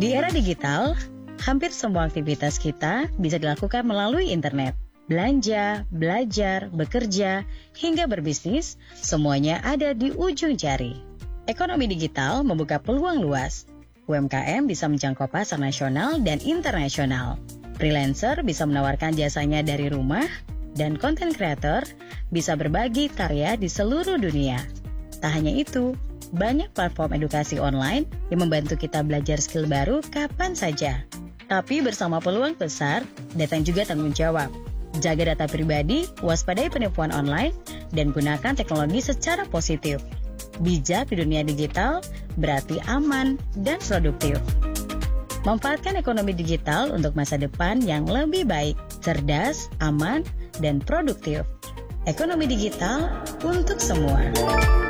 Di era digital, hampir semua aktivitas kita bisa dilakukan melalui internet. Belanja, belajar, bekerja, hingga berbisnis, semuanya ada di ujung jari. Ekonomi digital membuka peluang luas. UMKM bisa menjangkau pasar nasional dan internasional. Freelancer bisa menawarkan jasanya dari rumah, dan content creator bisa berbagi karya di seluruh dunia. Tak hanya itu, banyak platform edukasi online yang membantu kita belajar skill baru kapan saja. Tapi bersama peluang besar, datang juga tanggung jawab. Jaga data pribadi, waspadai penipuan online, dan gunakan teknologi secara positif. Bijak di dunia digital berarti aman dan produktif. Manfaatkan ekonomi digital untuk masa depan yang lebih baik, cerdas, aman, dan produktif. Ekonomi digital untuk semua.